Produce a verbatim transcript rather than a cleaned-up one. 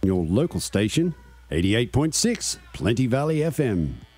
your local station, eighty-eight point six Plenty Valley F M.